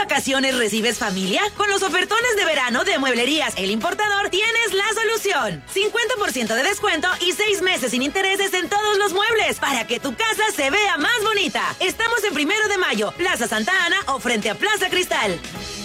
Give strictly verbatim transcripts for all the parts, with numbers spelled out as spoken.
vacaciones recibes familia? Con los ofertones de verano de Mueblerías El Importador tienes la solución. cincuenta por ciento de descuento y seis meses sin intereses en todos los muebles para que tu casa se vea más bonita. Estamos en Primero de Mayo, Plaza Santa Ana o frente a Plaza Cristal.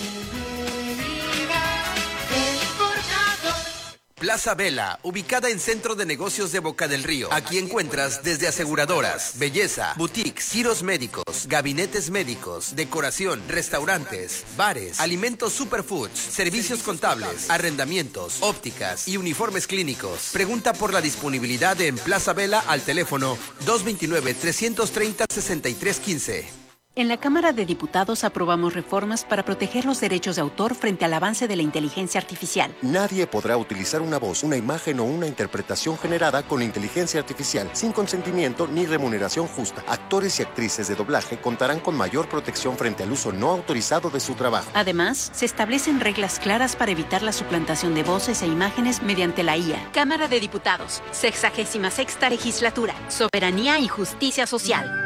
Plaza Vela, ubicada en Centro de Negocios de Boca del Río. Aquí encuentras desde aseguradoras, belleza, boutiques, giros médicos, gabinetes médicos, decoración, restaurantes, bares, alimentos superfoods, servicios contables, arrendamientos, ópticas y uniformes clínicos. Pregunta por la disponibilidad en Plaza Vela al teléfono dos dos nueve, tres tres cero, seis tres uno cinco. En la Cámara de Diputados aprobamos reformas para proteger los derechos de autor frente al avance de la inteligencia artificial. Nadie podrá utilizar una voz, una imagen o una interpretación generada con inteligencia artificial sin consentimiento ni remuneración justa. Actores y actrices de doblaje contarán con mayor protección frente al uso no autorizado de su trabajo. Además, se establecen reglas claras para evitar la suplantación de voces e imágenes mediante la I A. Cámara de Diputados, sexagésima sexta legislatura, soberanía y justicia social.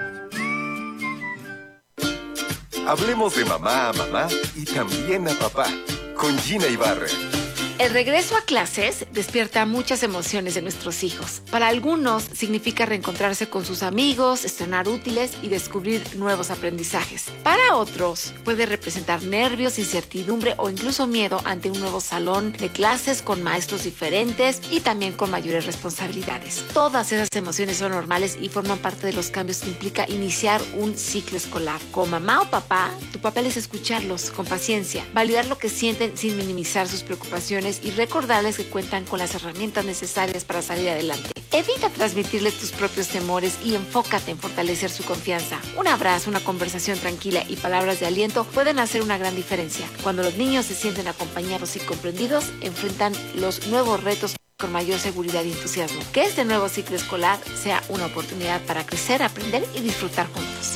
Hablemos de mamá a mamá y también a papá, con Gina Ibarra. El regreso a clases despierta muchas emociones de nuestros hijos. Para algunos significa reencontrarse con sus amigos, estrenar útiles y descubrir nuevos aprendizajes. Para otros puede representar nervios, incertidumbre o incluso miedo ante un nuevo salón de clases con maestros diferentes y también con mayores responsabilidades. Todas esas emociones son normales y forman parte de los cambios que implica iniciar un ciclo escolar. Como mamá o papá, tu papel es escucharlos con paciencia, validar lo que sienten sin minimizar sus preocupaciones y recordarles que cuentan con las herramientas necesarias para salir adelante. Evita transmitirles tus propios temores y enfócate en fortalecer su confianza. Un abrazo, una conversación tranquila y palabras de aliento pueden hacer una gran diferencia. Cuando los niños se sienten acompañados y comprendidos, enfrentan los nuevos retos con mayor seguridad y entusiasmo. Que este nuevo ciclo escolar sea una oportunidad para crecer, aprender y disfrutar juntos.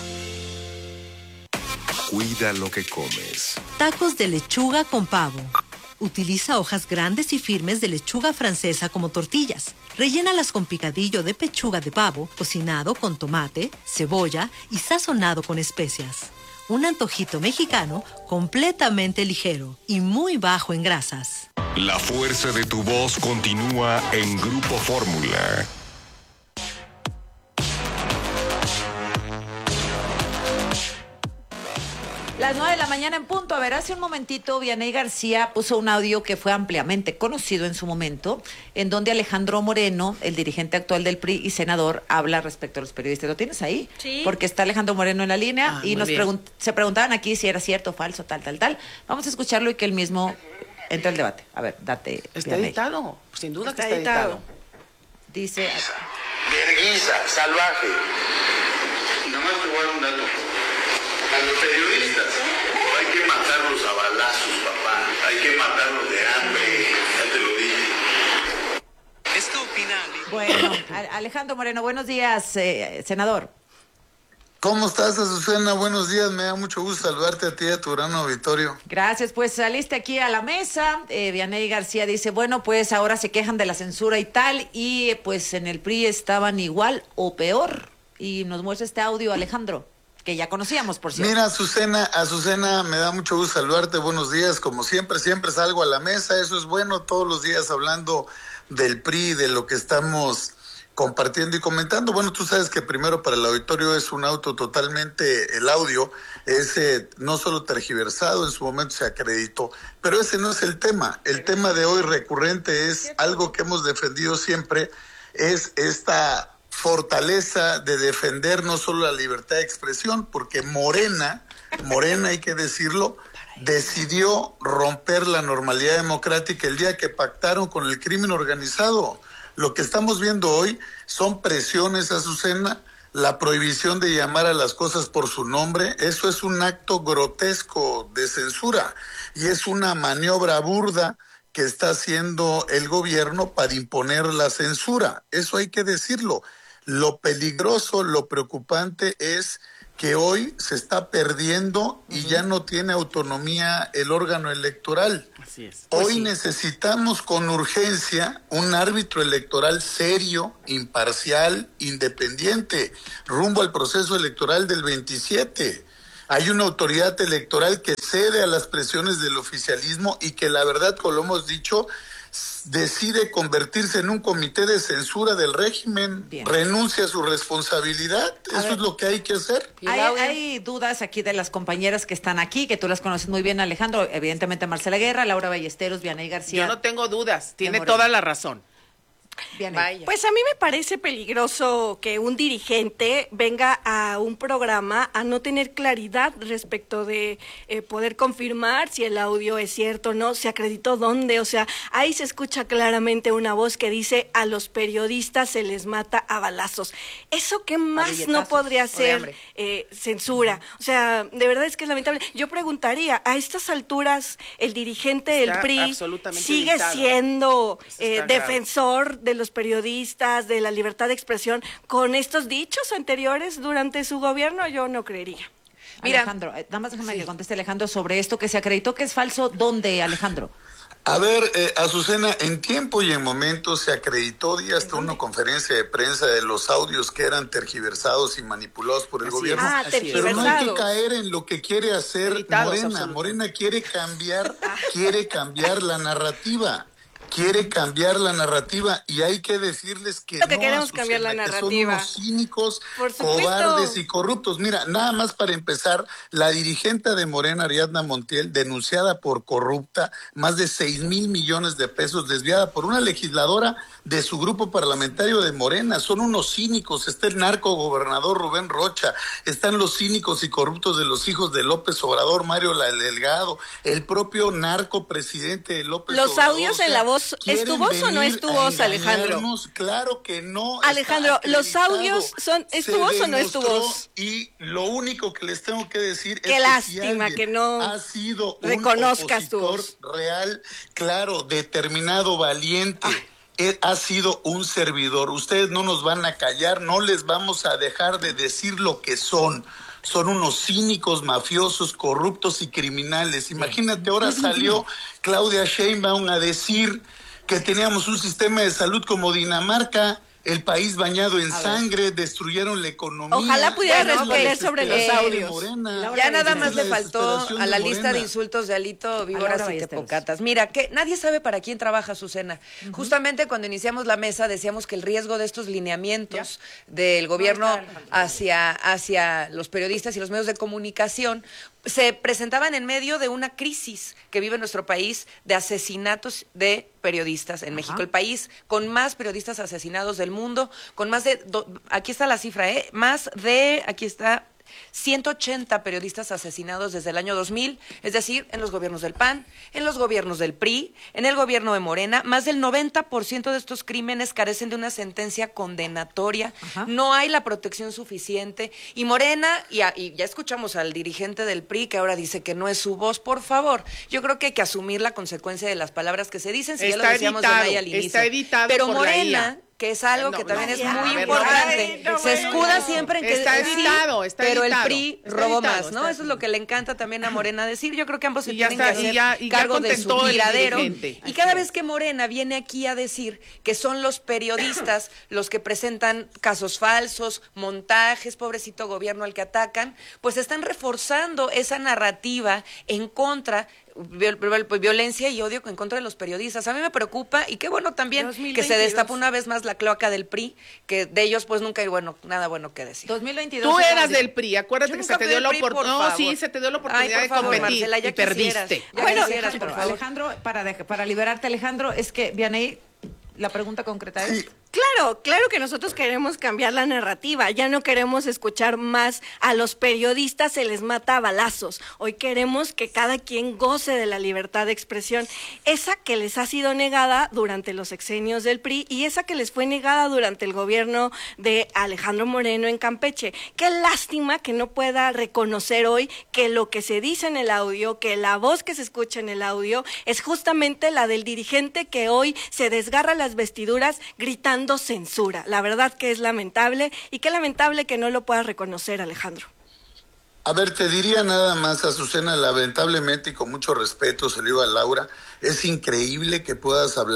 Cuida lo que comes. Tacos de lechuga con pavo. Utiliza hojas grandes y firmes de lechuga francesa como tortillas. Rellénalas con picadillo de pechuga de pavo, cocinado con tomate, cebolla y sazonado con especias. Un antojito mexicano completamente ligero y muy bajo en grasas. La fuerza de tu voz continúa en Grupo Fórmula. Las nueve de la mañana en punto. A ver, hace un momentito Vianey García puso un audio que fue ampliamente conocido en su momento, en donde Alejandro Moreno, el dirigente actual del P R I y senador, habla respecto a los periodistas. ¿Lo tienes ahí? Sí. Porque está Alejandro Moreno en la línea ah, y nos pregun- se preguntaban aquí si era cierto o falso, tal, tal, tal. Vamos a escucharlo y que él mismo entre al debate. A ver, date. Está Vianey. editado, sin duda está que está editado. editado. Dice... Verguiza, salvaje. Nomás te voy a dar un dato. A los periodistas hay que matarlos a balazos, papá. Hay que matarlos de hambre. Ya te lo dije. ¿Esto opina? Bueno, Alejandro Moreno, buenos días, eh, senador. ¿Cómo estás, Azucena? Buenos días, me da mucho gusto saludarte a ti y a tu gran auditorio. Gracias, pues saliste aquí a la mesa, eh, Vianey García dice, bueno, pues ahora se quejan de la censura y tal, y pues en el P R I estaban igual o peor, y nos muestra este audio, Alejandro, que ya conocíamos, por cierto. Mira, Azucena, Azucena, me da mucho gusto saludarte, buenos días, como siempre, siempre salgo a la mesa, eso es bueno, todos los días hablando del P R I, de lo que estamos compartiendo y comentando. Bueno, tú sabes que primero para el auditorio es un auto totalmente, el audio es eh, no solo tergiversado, en su momento se acreditó, pero ese no es el tema. El tema de hoy recurrente es algo que hemos defendido siempre, es esta fortaleza de defender no solo la libertad de expresión, porque Morena, Morena hay que decirlo, decidió romper la normalidad democrática el día que pactaron con el crimen organizado. Lo que estamos viendo hoy son presiones, Azucena, la prohibición de llamar a las cosas por su nombre, eso es un acto grotesco de censura y es una maniobra burda que está haciendo el gobierno para imponer la censura. Eso hay que decirlo. Lo peligroso, lo preocupante es que hoy se está perdiendo y uh-huh. ya no tiene autonomía el órgano electoral. Así es. Hoy pues sí. necesitamos con urgencia un árbitro electoral serio, imparcial, independiente, rumbo al proceso electoral del veintisiete. Hay una autoridad electoral que cede a las presiones del oficialismo y que la verdad, como lo hemos dicho, decide convertirse en un comité de censura del régimen, Bien. renuncia a su responsabilidad, a eso ver. es lo que hay que hacer. Hay, hay dudas aquí de las compañeras que están aquí, que tú las conoces muy bien, Alejandro, evidentemente Marcela Guerra, Laura Ballesteros, Vianey García. Yo no tengo dudas, tiene toda la razón. Pues a mí me parece peligroso que un dirigente venga a un programa a no tener claridad respecto de eh, poder confirmar si el audio es cierto o no, se acreditó dónde, o sea, ahí se escucha claramente una voz que dice a los periodistas se les mata a balazos. ¿Eso qué más no podría ser eh, censura? O sea, de verdad es que es lamentable. Yo preguntaría, a estas alturas el dirigente del P R I sigue editado. siendo eh, defensor de los periodistas, de la libertad de expresión, con estos dichos anteriores durante su gobierno, yo no creería. Mira, Alejandro, nada más déjame sí. que conteste Alejandro sobre esto que se acreditó que es falso. ¿Dónde, Alejandro? A ver, eh, Azucena, en tiempo y en momento se acreditó día hasta una conferencia de prensa de los audios que eran tergiversados y manipulados por el Así gobierno. Ah, pero no hay que caer en lo que quiere hacer Editados, Morena. Morena quiere cambiar, quiere cambiar la narrativa. Quiere cambiar la narrativa y hay que decirles que, que no, queremos Azucena, cambiar la narrativa. Que son unos cínicos, cobardes y corruptos. Mira, nada más para empezar, la dirigente de Morena, Ariadna Montiel, denunciada por corrupta, más de seis mil millones de pesos desviada por una legisladora de su grupo parlamentario de Morena. Son unos cínicos. Está el narco gobernador Rubén Rocha, están los cínicos y corruptos de los hijos de López Obrador, Mario Delgado, el propio narco presidente de López los Obrador. Los audios en la voz, ¿es tu voz o no es tu voz, Alejandro? Claro que no. Alejandro, los audios son, ¿es tu voz o no es tu voz? Y lo único que les tengo que decir Qué es lástima que, si que no ha sido reconozcas un tu voz real, claro, determinado, valiente. Ah. Él ha sido un servidor. Ustedes no nos van a callar, no les vamos a dejar de decir lo que son. Son unos cínicos, mafiosos, corruptos y criminales. Imagínate, ahora salió Claudia Sheinbaum a decir que teníamos un sistema de salud como Dinamarca, el país bañado en sangre, destruyeron la economía. Ojalá pudiera bueno, responder sobre los audios. Morena, ya nada más le faltó a la lista de insultos de Alito, víboras y tepocatas. Mira, que nadie sabe para quién trabaja Azucena. Uh-huh. Justamente cuando iniciamos la mesa decíamos que el riesgo de estos lineamientos ¿Ya? del gobierno no, claro. hacia, hacia los periodistas y los medios de comunicación se presentaban en medio de una crisis que vive nuestro país de asesinatos de periodistas en Ajá. México, el país con más periodistas asesinados del mundo, con más de, do, aquí está la cifra, ¿eh? más de, aquí está, ciento ochenta periodistas asesinados desde el año dos mil, es decir, en los gobiernos del P A N, en los gobiernos del P R I, en el gobierno de Morena. Más del noventa por ciento de estos crímenes carecen de una sentencia condenatoria. Ajá. No hay la protección suficiente. Y Morena, y, a, y ya escuchamos al dirigente del P R I que ahora dice que no es su voz. Por favor, yo creo que hay que asumir la consecuencia de las palabras que se dicen. Si está ya lo decíamos editado, de Naya al inicio. Está editado Pero por Morena, que es algo no, que también no, es muy no, importante. No, se escuda no, siempre en que está editado, sí, está pero editado, el P R I robó editado, más, ¿no? Eso es lo que le encanta también a Morena decir. Yo creo que ambos se y tienen está, que hacer y ya, y cargo de su tiradero. Y cada vez que Morena viene aquí a decir que son los periodistas los que presentan casos falsos, montajes, pobrecito gobierno al que atacan, pues están reforzando esa narrativa en contra violencia y odio en contra de los periodistas. A mí me preocupa y qué bueno también dos mil veintidós. Que se destapa una vez más la cloaca del P R I, que de ellos pues nunca hay bueno, nada bueno que decir. dos mil veintidós. Tú eras del P R I, acuérdate Yo que se te dio la oportunidad. No, sí, se te dio la oportunidad Ay, de competir Marcela, ya y perdiste. Ya bueno, quisieras, Alejandro, Alejandro, para, de, para liberarte, Alejandro, es que Vianey, la pregunta concreta es... Sí. Claro, claro que nosotros queremos cambiar la narrativa, ya no queremos escuchar más a los periodistas se les mata a balazos, hoy queremos que cada quien goce de la libertad de expresión, esa que les ha sido negada durante los sexenios del P R I y esa que les fue negada durante el gobierno de Alejandro Moreno en Campeche. Qué lástima que no pueda reconocer hoy que lo que se dice en el audio, que la voz que se escucha en el audio es justamente la del dirigente que hoy se desgarra las vestiduras gritando censura. La verdad que es lamentable y qué lamentable que no lo pueda reconocer, Alejandro. A ver, te diría nada más, Azucena, lamentablemente y con mucho respeto, se lo digo a Laura, es increíble que puedas hablar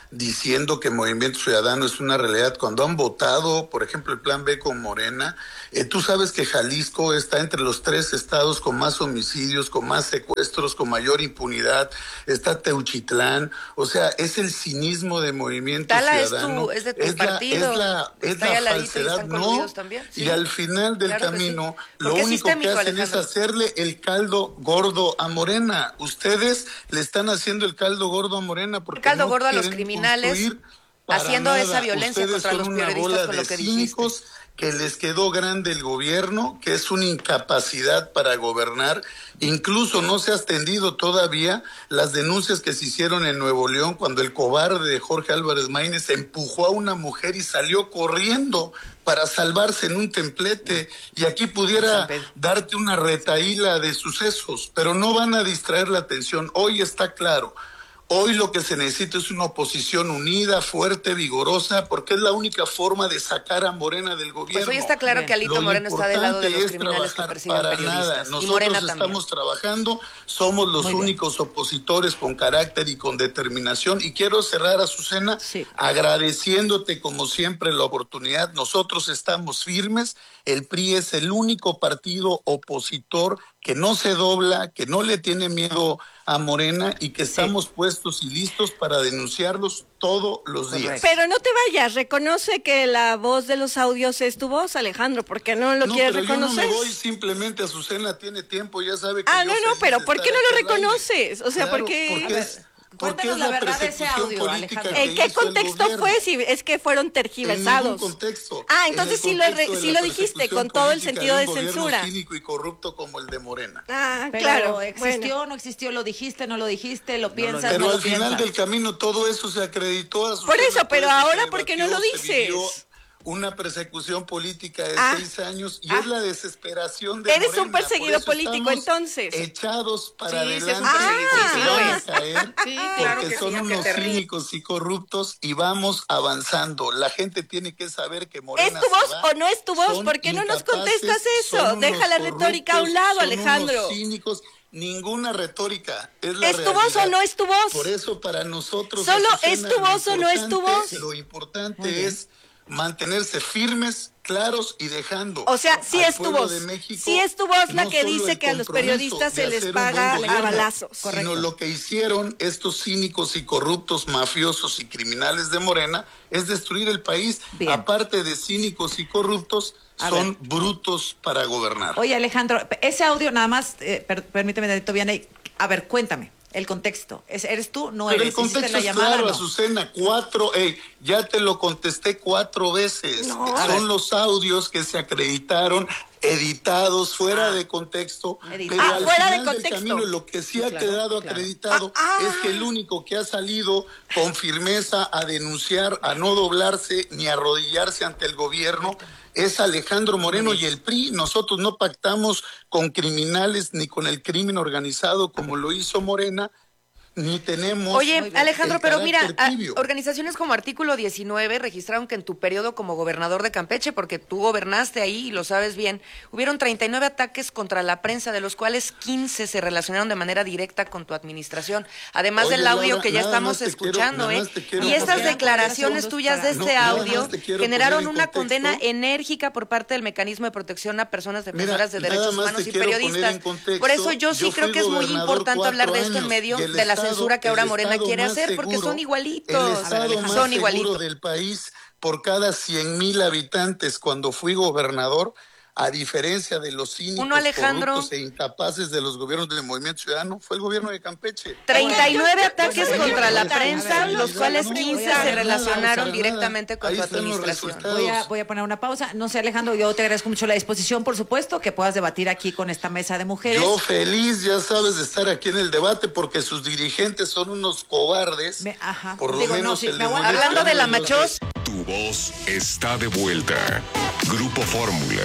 diciendo que Movimiento Ciudadano es una realidad cuando han votado, por ejemplo, el Plan B con Morena. Eh, tú sabes que Jalisco está entre los tres estados con más homicidios, con más secuestros, con mayor impunidad. Está Teuchitlán. O sea, es el cinismo de Movimiento Tala Ciudadano. Es, tu, es de tu es partido. La, es la, es la falsedad, ¿no? ¿Sí? Y al final del claro camino, sí. lo único que hacen Alejandro? es hacerle el caldo gordo a Morena. Ustedes le están haciendo el caldo gordo a Morena porque el caldo no gordo a los criminales, haciendo nada. esa violencia Ustedes contra son los periodistas con lo que cínicos, dijiste. Que les quedó grande el gobierno, que es una incapacidad para gobernar. Incluso no se ha atendido todavía las denuncias que se hicieron en Nuevo León cuando el cobarde de Jorge Álvarez Maínez empujó a una mujer y salió corriendo para salvarse en un templete. Y aquí pudiera darte una retahíla de sucesos, pero no van a distraer la atención. Hoy está claro. Hoy lo que se necesita es una oposición unida, fuerte, vigorosa, porque es la única forma de sacar a Morena del gobierno. Pues hoy está claro que Alito Moreno está del lado de los criminales que persiguen periodistas. Nada. Nosotros y Morena estamos también. trabajando, somos los Muy únicos bien. opositores con carácter y con determinación. Y quiero cerrar, Azucena, sí. agradeciéndote como siempre la oportunidad. Nosotros estamos firmes. El P R I es el único partido opositor que no se dobla, que no le tiene miedo a Morena y que estamos sí. puestos y listos para denunciarlos todos los días. Pero no te vayas, reconoce que la voz de los audios es tu voz, Alejandro, porque no lo no, quieres pero reconocer. Yo no me voy, simplemente Azucena tiene tiempo, ya sabe que Ah, yo no, no, pero ¿por qué no lo reconoces? O sea, claro, ¿por qué? Porque es, Cuéntanos la, la verdad de ese audio, Alejandro. ¿En qué contexto fue? Si es que fueron tergiversados. En ningún contexto. Ah, entonces sí lo, re, sí lo dijiste, con todo el sentido de, de censura. Cínico y corrupto como el de Morena. Ah, pero claro. ¿existió bueno. no existió? ¿Lo dijiste, no lo dijiste? ¿Lo piensas, no, lo, pero no al lo final piensas? del camino todo eso se acreditó a su Por eso, pero ahora, ¿por qué no lo dices? Una persecución política de ah, seis años y ah, es la desesperación de Eres Morena. un perseguido político, entonces. Echados para sí, adelante. Es un ah, sí, van a caer sí, claro porque que son sí, unos cínicos y corruptos y vamos avanzando. La gente tiene que saber que Morena ¿es tu voz se va, o no es tu voz? ¿Por qué no nos contestas eso? Deja la retórica a un lado, Alejandro. Son cínicos. Ninguna retórica. ¿Es, la ¿Es tu realidad. voz o no es tu voz? Por eso para nosotros... ¿Solo Azucena, es tu voz o no es tu voz? Lo importante es mantenerse firmes, claros y dejando. O sea, sí es tu voz. México, sí es tu voz la no que dice que a los periodistas se les paga a balazos. Sino Correcto. Lo que hicieron estos cínicos y corruptos, mafiosos y criminales de Morena es destruir el país. Bien. Aparte de cínicos y corruptos, a son ver. brutos para gobernar. Oye, Alejandro, ese audio nada más, eh, per, permíteme, Dadito Vianey, a ver, cuéntame. El contexto. ¿Eres tú? No Pero eres. el contexto la es llamada, claro, no? Azucena. Cuatro, hey, ya te lo contesté cuatro veces. No. Son los audios que se acreditaron, editados, fuera ah. de contexto. Editado. Pero ah, al fuera final de contexto. del camino, lo que sí, sí ha claro, quedado claro. acreditado ah, ah. es que el único que ha salido con firmeza a denunciar, a no doblarse ni arrodillarse ante el gobierno, es Alejandro Moreno y el P R I. Nosotros no pactamos con criminales ni con el crimen organizado como lo hizo Morena, ni tenemos... Oye, Alejandro, pero mira, a, organizaciones como Artículo diecinueve registraron que en tu periodo como gobernador de Campeche, porque tú gobernaste ahí y lo sabes bien, hubieron treinta y nueve ataques contra la prensa, de los cuales quince se relacionaron de manera directa con tu administración, además Oye, del audio Laura, que ya estamos escuchando, quiero, ¿eh? Y estas declaraciones tuyas de este no, audio generaron una condena enérgica por parte del Mecanismo de Protección a Personas Defensoras mira, de Derechos Humanos y Periodistas. Por eso yo sí yo creo que es muy importante hablar de esto en medio de la censura que ahora Morena quiere hacer, seguro, porque son igualitos. El estado más son igualitos del país por cada cien mil habitantes cuando fui gobernador, a diferencia de los cínicos, Uno, Alejandro, corruptos e incapaces de los gobiernos del Movimiento Ciudadano, fue el gobierno de Campeche. treinta y nueve ataques contra la prensa, los cuales quince se relacionaron directamente con tu administración. Voy a, voy a poner una pausa. No sé, Alejandro, yo te agradezco mucho la disposición, por supuesto, que puedas debatir aquí con esta mesa de mujeres. Yo feliz, ya sabes, de estar aquí en el debate, porque sus dirigentes son unos cobardes. Me, ajá. Por lo Digo, menos no, sí, el de hablando de la machos. Tu voz está de vuelta. Grupo Fórmula.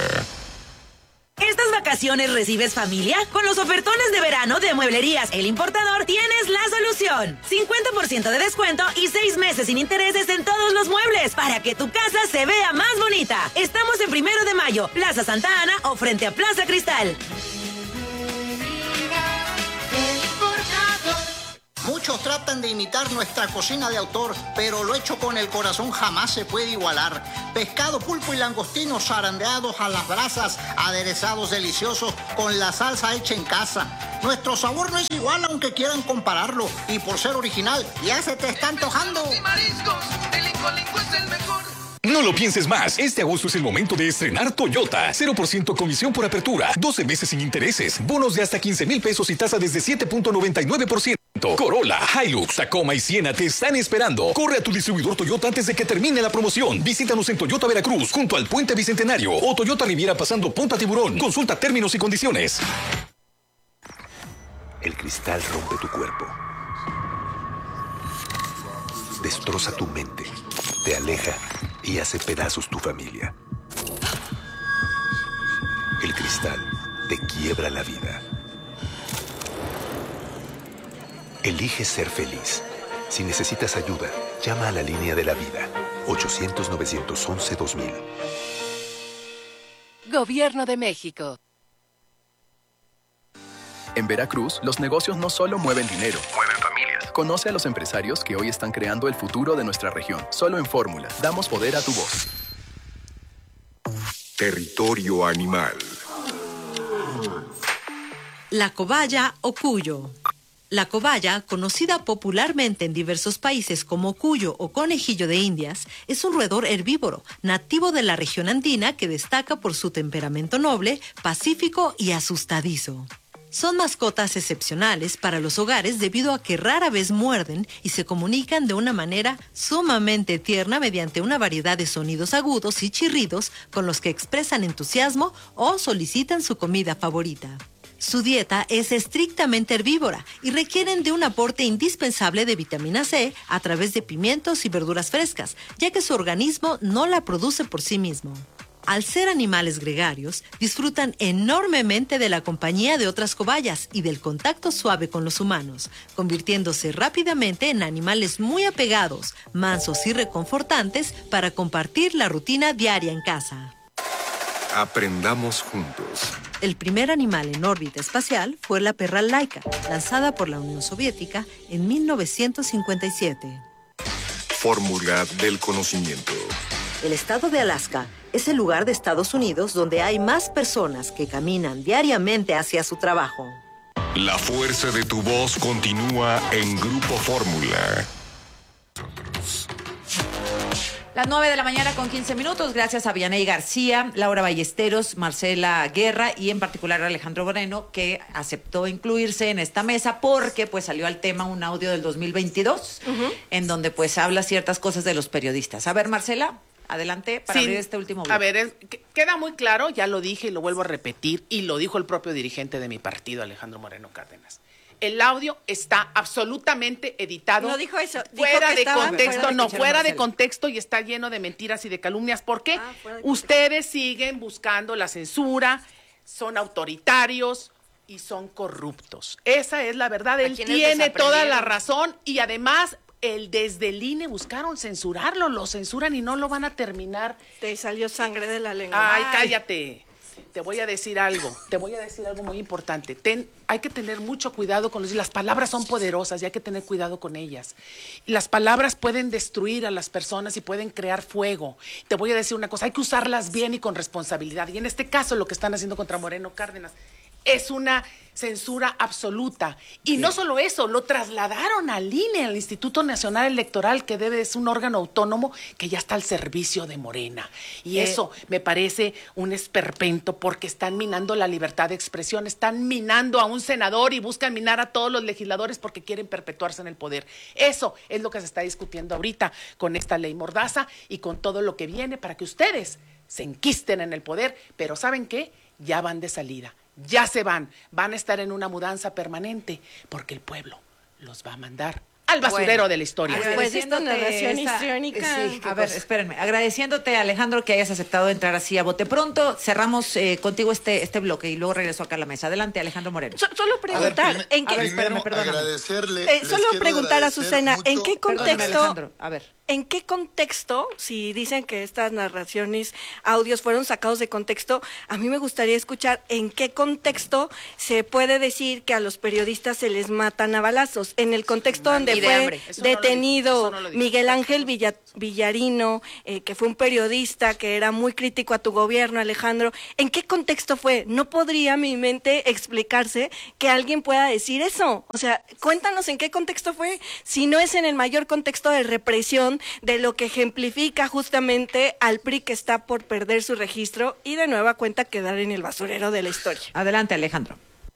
¿Estas vacaciones recibes familia? Con los ofertones de verano de Mueblerías El Importador tienes la solución. cincuenta por ciento de descuento y seis meses sin intereses en todos los muebles para que tu casa se vea más bonita. Estamos en Primero de Mayo, Plaza Santa Ana o frente a Plaza Cristal. Muchos tratan tratan de imitar nuestra cocina de autor, pero lo hecho con el corazón jamás se puede igualar. Pescado, pulpo y langostinos zarandeados a las brasas, aderezados deliciosos con la salsa hecha en casa. Nuestro sabor no es igual aunque quieran compararlo, y por ser original ya se te está antojando. No lo pienses más. Este agosto es el momento de estrenar Toyota. cero por ciento comisión por apertura, doce meses sin intereses, bonos de hasta quince mil pesos y tasa desde siete punto noventa y nueve por ciento. Corolla, Hilux, Tacoma y Siena te están esperando. Corre a tu distribuidor Toyota antes de que termine la promoción. Visítanos en Toyota Veracruz, junto al Puente Bicentenario, o Toyota Riviera pasando Punta Tiburón. Consulta términos y condiciones. El cristal rompe tu cuerpo. Destroza tu mente. Te aleja y hace pedazos tu familia. El cristal te quiebra la vida. Elige ser feliz. Si necesitas ayuda, llama a la línea de la vida. ochocientos, novecientos once, dos mil. Gobierno de México. En Veracruz, los negocios no solo mueven dinero, mueven familias. Conoce a los empresarios que hoy están creando el futuro de nuestra región. Solo en Fórmula, damos poder a tu voz. Territorio animal. La cobaya o cuyo. La cobaya, conocida popularmente en diversos países como cuyo o conejillo de Indias, es un roedor herbívoro, nativo de la región andina que destaca por su temperamento noble, pacífico y asustadizo. Son mascotas excepcionales para los hogares debido a que rara vez muerden y se comunican de una manera sumamente tierna mediante una variedad de sonidos agudos y chirridos con los que expresan entusiasmo o solicitan su comida favorita. Su dieta es estrictamente herbívora y requieren de un aporte indispensable de vitamina C a través de pimientos y verduras frescas, ya que su organismo no la produce por sí mismo. Al ser animales gregarios, disfrutan enormemente de la compañía de otras cobayas y del contacto suave con los humanos, convirtiéndose rápidamente en animales muy apegados, mansos y reconfortantes para compartir la rutina diaria en casa. Aprendamos juntos. El primer animal en órbita espacial fue la perra Laika, lanzada por la Unión Soviética en mil novecientos cincuenta y siete. Fórmula del conocimiento. El estado de Alaska es el lugar de Estados Unidos donde hay más personas que caminan diariamente hacia su trabajo. La fuerza de tu voz continúa en Grupo Fórmula. Las nueve de la mañana con quince minutos, gracias a Vianey García, Laura Ballesteros, Marcela Guerra y en particular a Alejandro Moreno, que aceptó incluirse en esta mesa porque pues salió al tema un audio del dos mil veintidós, uh-huh. en donde pues habla ciertas cosas de los periodistas. A ver, Marcela, adelante para sí, abrir este último bloque. A ver, es, queda muy claro, ya lo dije y lo vuelvo a repetir, y lo dijo el propio dirigente de mi partido, Alejandro Moreno Cárdenas. El audio está absolutamente editado. No dijo eso. Fuera dijo de contexto, fuera de no, fuera Marcelo. de contexto y está lleno de mentiras y de calumnias. ¿Por qué? Ah, ustedes siguen buscando la censura, son autoritarios y son corruptos. Esa es la verdad. Él tiene toda la razón y además el desde el I N E buscaron censurarlo, lo censuran y no lo van a terminar. Te salió sangre de la lengua. Ay, cállate. Te voy a decir algo, te voy a decir algo muy importante. Ten, hay que tener mucho cuidado con los... Las palabras son poderosas y hay que tener cuidado con ellas. Las palabras pueden destruir a las personas y pueden crear fuego. Te voy a decir una cosa, hay que usarlas bien y con responsabilidad. Y en este caso lo que están haciendo contra Moreno Cárdenas es una censura absoluta. Y sí. no solo eso, lo trasladaron al I N E, al Instituto Nacional Electoral, que debe es un órgano autónomo que ya está al servicio de Morena. Y eh, eso me parece un esperpento porque están minando la libertad de expresión, están minando a un senador y buscan minar a todos los legisladores porque quieren perpetuarse en el poder. Eso es lo que se está discutiendo ahorita con esta ley Mordaza y con todo lo que viene para que ustedes se enquisten en el poder. Pero ¿saben qué? Ya van de salida. Ya se van, van a estar en una mudanza permanente, porque el pueblo los va a mandar al basurero bueno, de la historia. Pues esta narración histriónica. Sí, a ver, espérenme. Agradeciéndote, Alejandro, que hayas aceptado entrar así a bote pronto. Cerramos eh, contigo este este bloque y luego regreso acá a la mesa. Adelante, Alejandro Moreno. So, solo preguntar, ver, ¿en qué? Primero, agradecerle. Eh, solo preguntar a Azucena, ¿en qué contexto? A ver. ¿en qué contexto, si dicen que estas narraciones, audios fueron sacados de contexto, a mí me gustaría escuchar en qué contexto se puede decir que a los periodistas se les matan a balazos? En el contexto donde de fue hambre. detenido no no Miguel Ángel Villa, Villarino, eh, que fue un periodista que era muy crítico a tu gobierno, Alejandro. ¿En qué contexto fue? No podría mi mente explicarse que alguien pueda decir eso. O sea, cuéntanos en qué contexto fue, si no es en el mayor contexto de represión, de lo que ejemplifica justamente al P R I que está por perder su registro y de nueva cuenta quedar en el basurero de la historia. Adelante, Alejandro.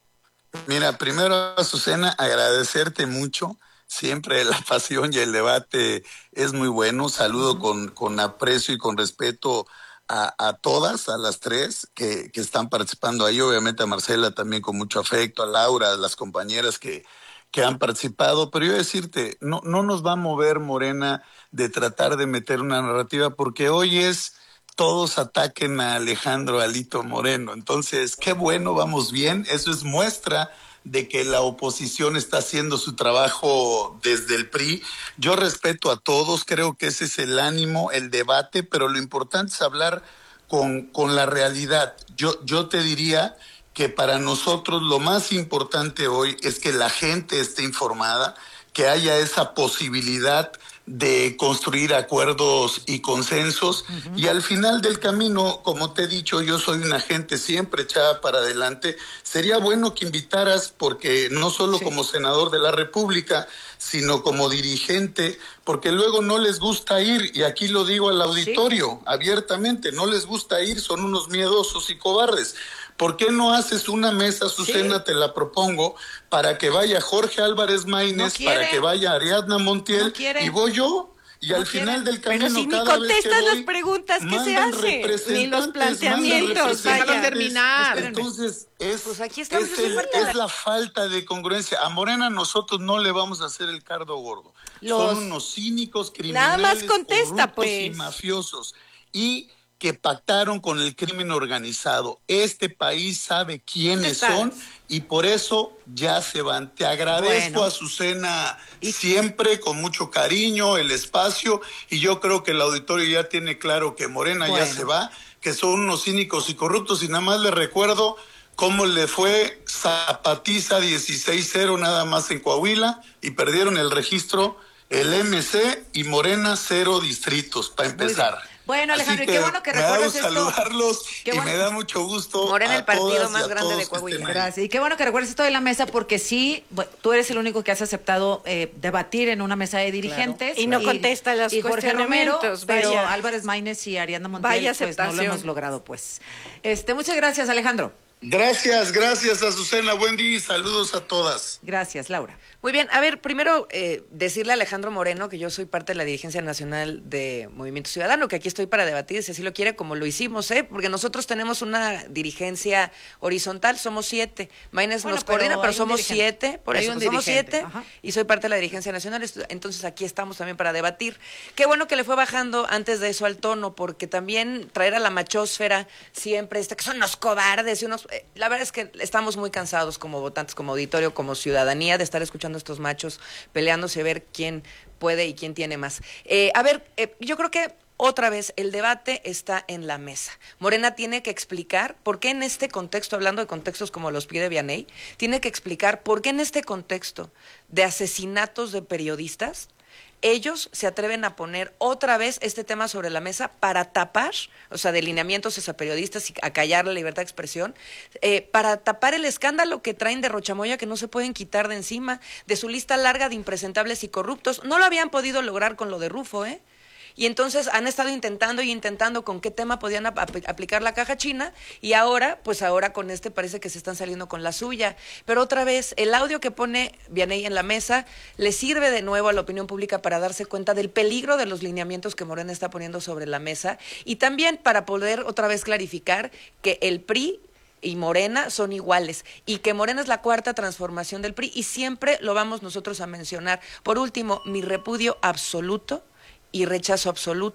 Mira, primero, Azucena, agradecerte mucho. Siempre la pasión y el debate es muy bueno. Saludo uh-huh. con, con aprecio y con respeto a, a todas, a las tres que, que están participando ahí. Obviamente a Marcela también con mucho afecto, a Laura, a las compañeras que, que han participado. Pero yo decirte, no, no nos va a mover Morena de tratar de meter una narrativa, porque hoy es todos ataquen a Alejandro Alito Moreno. Entonces, qué bueno, vamos bien. Eso es muestra de que la oposición está haciendo su trabajo desde el P R I. Yo respeto a todos, creo que ese es el ánimo, el debate, pero lo importante es hablar con, con la realidad. Yo, yo te diría que para nosotros lo más importante hoy es que la gente esté informada, que haya esa posibilidad de construir acuerdos y consensos, uh-huh. y al final del camino, como te he dicho, yo soy una gente siempre echada para adelante. Sería bueno que invitaras, porque no solo sí. como senador de la República, sino como dirigente, porque luego no les gusta ir, y aquí lo digo al auditorio, sí. abiertamente, no les gusta ir, son unos miedosos y cobardes. ¿Por qué no haces una mesa, Azucena, sí. te la propongo, para que vaya Jorge Álvarez Maínez, no para que vaya Ariadna Montiel, no y voy yo, y no al quieren. Final del camino, pero si cada ni contestas vez que las preguntas que se hacen, ni los planteamientos, vaya. terminar. Entonces, es, pues aquí es, el, es la falta de congruencia. A Morena nosotros no le vamos a hacer el cardo gordo. Los... Son unos cínicos, criminales, nada más contesta, pues. y mafiosos. Y que pactaron con el crimen organizado. Este país sabe quiénes son y por eso ya se van. Te agradezco, bueno. Azucena, siempre con mucho cariño, el espacio, y yo creo que el auditorio ya tiene claro que Morena bueno. ya se va, que son unos cínicos y corruptos, y nada más les recuerdo cómo le fue Zapatiza dieciséis cero nada más en Coahuila y perdieron el registro el M C y Morena cero distritos, para empezar. Bueno, Alejandro, y qué bueno que me recuerdes esto. Me da gusto saludarlos qué y bueno. me da mucho gusto. Morena, el partido más grande de Coahuila. Gracias. Y qué bueno que recuerdes esto de la mesa, porque sí, bueno, tú eres el único que has aceptado eh, debatir en una mesa de dirigentes. Claro. Y no contesta los y Jorge Romero, pero vaya. Álvarez Maínez y Ariadna Montiel, pues no lo hemos logrado, pues. Este, muchas gracias, Alejandro. Gracias, gracias, Azucena. Buen día y saludos a todas. Gracias, Laura. Muy bien, a ver, primero eh, decirle a Alejandro Moreno que yo soy parte de la dirigencia nacional de Movimiento Ciudadano, que aquí estoy para debatir, si así lo quiere, como lo hicimos, ¿eh? Porque nosotros tenemos una dirigencia horizontal, somos siete. Maínez bueno, nos pero coordina, pero somos siete, por hay eso, pues somos siete, Ajá. y soy parte de la dirigencia nacional, entonces aquí estamos también para debatir. Qué bueno que le fue bajando antes de eso al tono, porque también traer a la machósfera siempre, este, que son unos cobardes y unos... Eh, la verdad es que estamos muy cansados como votantes, como auditorio, como ciudadanía, de estar escuchando a estos machos peleándose a ver quién puede y quién tiene más. Eh, a ver, eh, yo creo que otra vez el debate está en la mesa. Morena tiene que explicar por qué en este contexto, hablando de contextos como los pide Vianey, tiene que explicar por qué en este contexto de asesinatos de periodistas, ellos se atreven a poner otra vez este tema sobre la mesa para tapar, o sea, de lineamientos hacia periodistas y a callar la libertad de expresión, eh, para tapar el escándalo que traen de Rochamoya, que no se pueden quitar de encima, de su lista larga de impresentables y corruptos. No lo habían podido lograr con lo de Rufo, ¿eh? Y entonces han estado intentando y intentando con qué tema podían ap- aplicar la caja china, y ahora, pues ahora con este parece que se están saliendo con la suya. Pero otra vez, el audio que pone Vianey en la mesa le sirve de nuevo a la opinión pública para darse cuenta del peligro de los lineamientos que Morena está poniendo sobre la mesa, y también para poder otra vez clarificar que el P R I y Morena son iguales, y que Morena es la cuarta transformación del P R I, y siempre lo vamos nosotros a mencionar. Por último, mi repudio absoluto y rechazo absoluto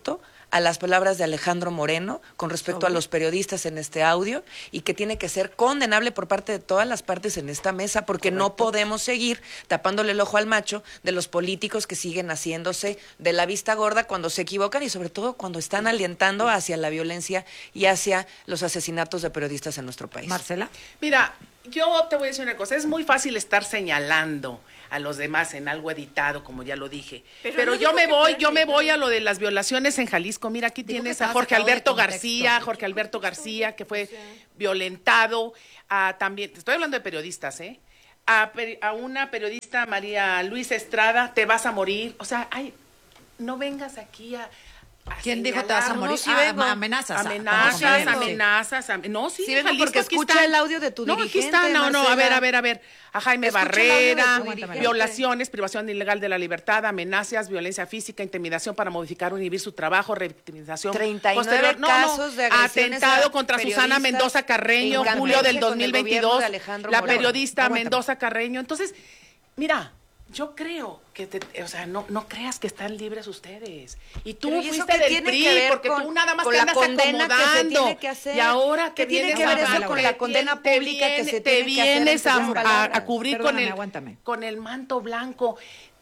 a las palabras de Alejandro Moreno con respecto a los periodistas en este audio y que tiene que ser condenable por parte de todas las partes en esta mesa, porque Correcto. No podemos seguir tapándole el ojo al macho de los políticos que siguen haciéndose de la vista gorda cuando se equivocan y sobre todo cuando están alientando hacia la violencia y hacia los asesinatos de periodistas en nuestro país. Marcela. Mira, yo te voy a decir una cosa, es muy fácil estar señalando a los demás en algo editado, como ya lo dije. Pero, Pero no yo me voy, yo me voy a lo de las violaciones en Jalisco. Mira, aquí dijo tienes a Jorge Alberto García, Jorge Alberto García, que fue violentado. A, también, te estoy hablando de periodistas, ¿eh? A, a una periodista, María Luisa Estrada, te vas a morir. O sea, ay, no vengas aquí a... ¿Quién dijo te vas a morir? Sí ah, vengo. Amenazas. Amenazas, amenazas. Am no, sí, sí vengo porque escucha está, el audio de tu no, dirigente, aquí está, no, no, a ver, a ver, a ver. A Jaime escucha Barrera, violaciones, privación ilegal de la libertad, amenazas, violencia física, intimidación para modificar o inhibir su trabajo, revictimización treinta y nueve posterior. No, casos no, de agresiones atentado contra Susana Mendoza Carreño, en julio del dos mil veintidós, la periodista Aguántame. Mendoza Carreño. Entonces, mira, yo creo que, te, o sea, no, no creas que están libres ustedes. Y tú Pero fuiste del P R I, porque con, tú nada más con te la andas condena acomodando. Que se tiene que hacer. Y ahora que tiene que ver eso con la condena te pública viene, que se te tiene que hacer. Te vienes a, a, a cubrir Perdóname, con el, aguántame. con el manto blanco.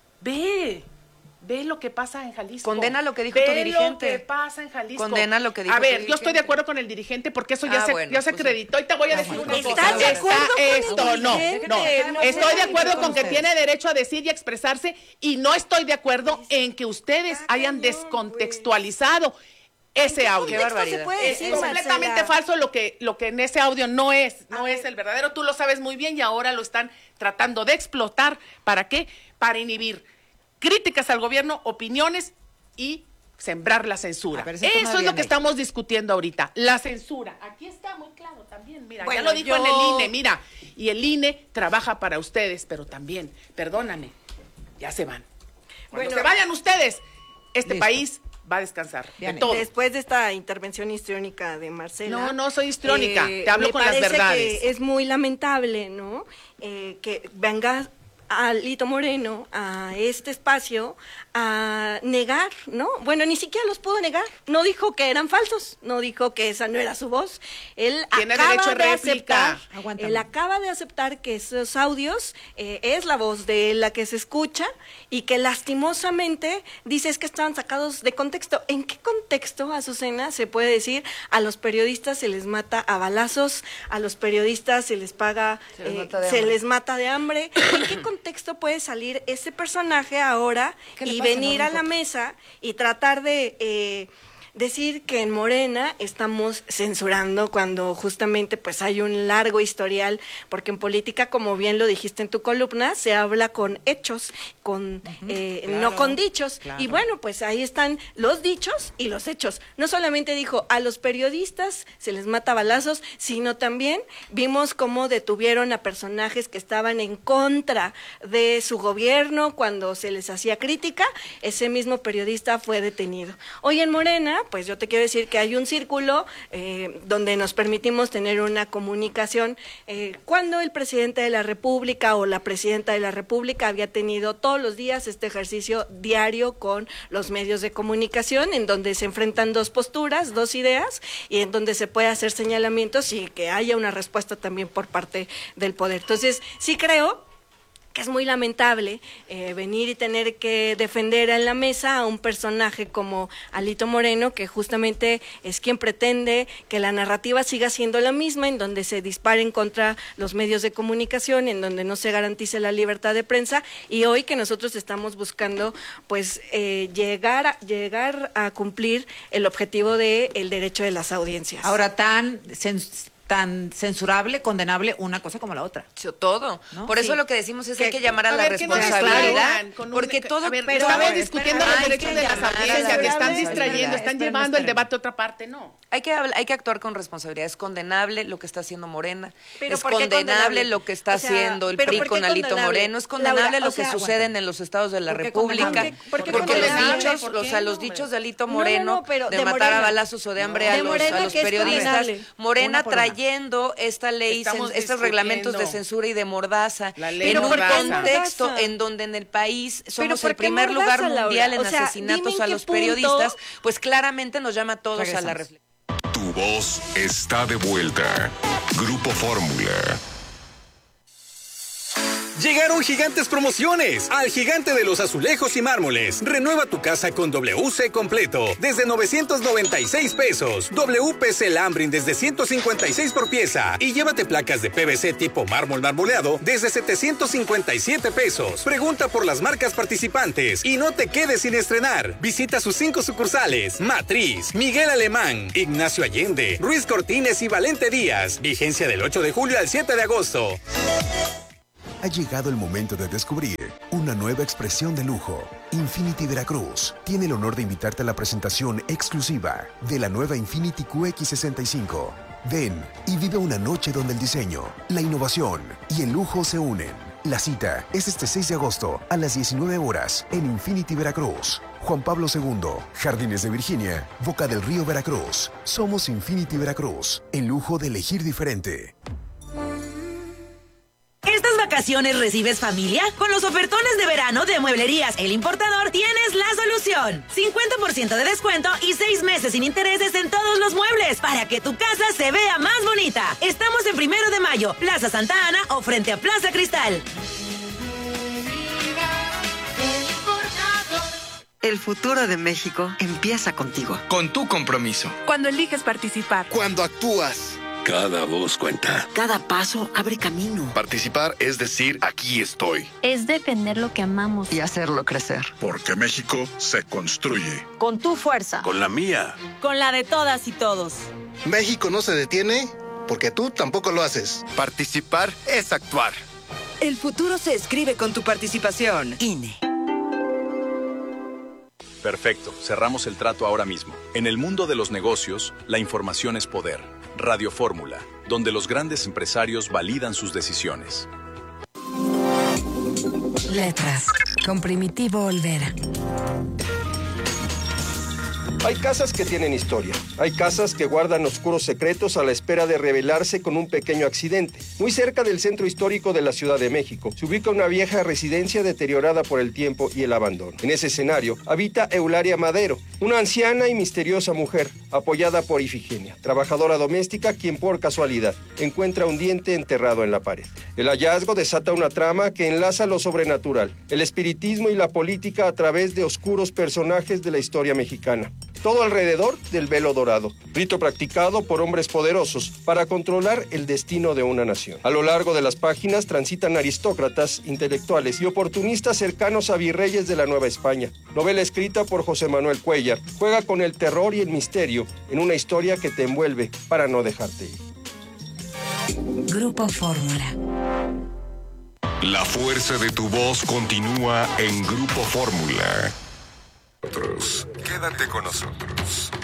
Ve. Ve lo que pasa en Jalisco. Condena lo que dijo Ve tu dirigente. Ve lo que pasa en Jalisco. Condena lo que dijo A ver, tu yo estoy de acuerdo con el dirigente porque eso ya ah, se, bueno, ya se pues, acreditó. Y te voy a decir no, una pues, cosa. ¿Estás de acuerdo Está con esto, el no, dirigente? no. No Estoy de sé, acuerdo con que ustedes. tiene derecho a decir y expresarse y no estoy de acuerdo en que ustedes hayan descontextualizado ese audio. Qué barbaridad. Es decir, completamente Marcela? falso lo que, lo que en ese audio no es, no es el verdadero. Tú lo sabes muy bien y ahora lo están tratando de explotar. ¿Para qué? Para inhibir críticas al gobierno, opiniones y sembrar la censura. Ver, eso es lo bien que ahí. estamos discutiendo ahorita, la censura. Aquí está muy claro también, mira, Bueno, ya lo dijo yo... en el I N E, mira, y el I N E trabaja para ustedes, pero también, perdóname, ya se van. Cuando Bueno, se vayan ustedes, este listo. país va a descansar. Bien, De todo. Después de esta intervención histriónica de Marcela. No, no soy histriónica, te hablo me con las parece verdades. Que es muy lamentable, ¿no? Eh, que venga Alito Moreno a este espacio a negar, ¿no? Bueno, ni siquiera los pudo negar. No dijo que eran falsos, no dijo que esa no era su voz. Él Tiene acaba derecho a de réplica. aceptar, Aguántame. él acaba de aceptar que esos audios eh, es la voz de él la que se escucha y que lastimosamente dice es que estaban sacados de contexto. ¿En qué contexto, Azucena, se puede decir a los periodistas se les mata a balazos, a los periodistas se les paga, Se les eh, mata de se hambre. les mata de hambre? ¿En qué contexto puede salir ese personaje ahora ¿Qué le y pasa, venir a Mauricio? la mesa y tratar de eh, decir que en Morena estamos censurando cuando justamente pues hay un largo historial, porque en política, como bien lo dijiste en tu columna, se habla con hechos, con uh-huh, eh, claro, no con dichos. Claro. Y bueno, pues ahí están los dichos y los hechos. No solamente dijo a los periodistas se les mata balazos, sino también vimos cómo detuvieron a personajes que estaban en contra de su gobierno cuando se les hacía crítica. Ese mismo periodista fue detenido. Hoy en Morena, pues yo te quiero decir que hay un círculo eh, donde nos permitimos tener una comunicación. Eh, cuando el presidente de la República o la presidenta de la República había tenido todos los días este ejercicio diario con los medios de comunicación, en donde se enfrentan dos posturas, dos ideas, y en donde se puede hacer señalamientos y que haya una respuesta también por parte del poder. Entonces, sí creo que es muy lamentable eh, venir y tener que defender en la mesa a un personaje como Alito Moreno, que justamente es quien pretende que la narrativa siga siendo la misma, en donde se disparen contra los medios de comunicación, en donde no se garantice la libertad de prensa, y hoy que nosotros estamos buscando pues eh, llegar, a, llegar a cumplir el objetivo de el derecho de las audiencias. Ahora, tan tan censurable, condenable una cosa como la otra. Todo. ¿No? Por eso sí. lo que decimos es que hay que que, llamar a, a la ver, responsabilidad, no porque un, todo... A ver, pero estamos a ver, discutiendo espera, los derechos de las audiencias, te están distrayendo, están espera, llevando espera. el debate a otra parte, no. Hay que, hay que actuar con responsabilidad. Es condenable lo que está haciendo Morena, ¿Pero es por qué condenable, condenable? lo que está O sea, haciendo el ¿pero P R I por qué con Alito condenable? Moreno, es condenable Laura, lo o sea, que suceden en los estados de la ¿por qué República, condenable? ¿Por qué porque los condenable? dichos, ¿Por o qué? sea, los No, dichos de Alito no, Moreno no, pero de, de matar Morena. a balazos o de hambre No. a De los, Morena, a los que es periodistas, condenable. Morena Una por una. trae leyendo esta ley, cen, estos reglamentos de censura y de mordaza, ley en un mordaza. contexto en donde en el país somos el primer mordaza, lugar mundial Laura? en O sea, asesinatos a en los qué periodistas, punto... pues claramente nos llama a todos Regresamos. a la reflexión. Tu voz está de vuelta. Grupo Fórmula. Llegaron gigantes promociones al Gigante de los Azulejos y Mármoles. Renueva tu casa con W C completo desde novecientos noventa y seis pesos. W P C Lambrin desde ciento cincuenta y seis por pieza. Y llévate placas de P V C tipo mármol marmoleado desde setecientos cincuenta y siete pesos. Pregunta por las marcas participantes y no te quedes sin estrenar. Visita sus cinco sucursales: Matriz, Miguel Alemán, Ignacio Allende, Ruiz Cortines y Valente Díaz. Vigencia del ocho de julio al siete de agosto. Ha llegado el momento de descubrir una nueva expresión de lujo. Infiniti Veracruz tiene el honor de invitarte a la presentación exclusiva de la nueva Infiniti Q X sesenta y cinco. Ven y vive una noche donde el diseño, la innovación y el lujo se unen. La cita es este seis de agosto a las diecinueve horas en Infiniti Veracruz. Juan Pablo segundo, Jardines de Virginia, Boca del Río, Veracruz. Somos Infiniti Veracruz, el lujo de elegir diferente. ¿Estas vacaciones recibes familia? Con los ofertones de verano de Mueblerías El Importador tienes la solución. cincuenta por ciento de descuento y seis meses sin intereses en todos los muebles para que tu casa se vea más bonita. Estamos en Primero de Mayo, Plaza Santa Ana o frente a Plaza Cristal. El futuro de México empieza contigo. Con tu compromiso. Cuando eliges participar. Cuando actúas. Cada voz cuenta. Cada paso abre camino. Participar es decir, aquí estoy. Es defender lo que amamos. Y hacerlo crecer. Porque México se construye. Con tu fuerza. Con la mía. Con la de todas y todos. México no se detiene porque tú tampoco lo haces. Participar es actuar. El futuro se escribe con tu participación. I N E. Perfecto, cerramos el trato ahora mismo. En el mundo de los negocios, la información es poder. Radio Fórmula, donde los grandes empresarios validan sus decisiones. Letras, con Primitivo Olvera. Hay casas que tienen historia. Hay casas que guardan oscuros secretos a la espera de revelarse con un pequeño accidente. Muy cerca del centro histórico de la Ciudad de México se ubica una vieja residencia deteriorada por el tiempo y el abandono. En ese escenario habita Eulalia Madero, una anciana y misteriosa mujer, apoyada por Ifigenia, trabajadora doméstica quien por casualidad encuentra un diente enterrado en la pared. El hallazgo desata una trama que enlaza lo sobrenatural, el espiritismo y la política a través de oscuros personajes de la historia mexicana. Todo alrededor del velo dorado, rito practicado por hombres poderosos para controlar el destino de una nación. A lo largo de las páginas transitan aristócratas, intelectuales y oportunistas cercanos a virreyes de la Nueva España. Novela escrita por José Manuel Cuellar, juega con el terror y el misterio en una historia que te envuelve para no dejarte ir. Grupo Fórmula. La fuerza de tu voz continúa en Grupo Fórmula. Quédate con nosotros.